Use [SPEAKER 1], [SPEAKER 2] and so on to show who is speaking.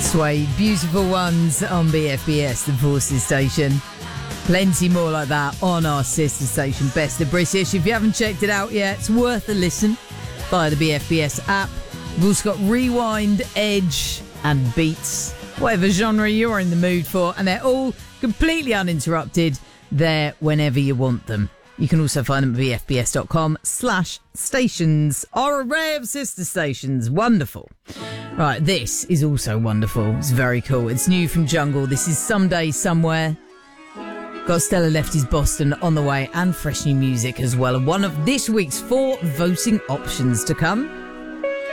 [SPEAKER 1] Suede, Beautiful Ones on BFBS, the Forces station. Plenty more like that on our sister station, Best of British. If you haven't checked it out yet, it's worth a listen via the BFBS app. We've also got Rewind, Edge and Beats, whatever genre you're in the mood for, and they're all completely uninterrupted there whenever you want them. You can also find them at bfbs.com/stations. Our array of sister stations. Wonderful. Right, this is also wonderful. It's very cool. It's new from Jungle. This is Someday Somewhere. Got Stella Lefty's Boston on the way and fresh new music as well. And one of this week's 4 voting options to come.